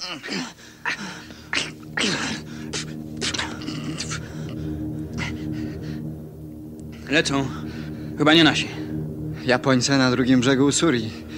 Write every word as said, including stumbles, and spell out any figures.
Lecą. Chyba nie nasi. Japońcy na drugim brzegu Usuri.